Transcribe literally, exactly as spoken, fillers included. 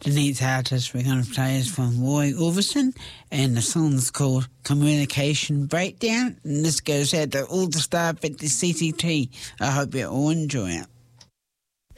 The next artist we're going to play is from Roy Orbison, and the song's called Communication Breakdown, and this goes out to all the staff at the C C T. I hope you all enjoy it.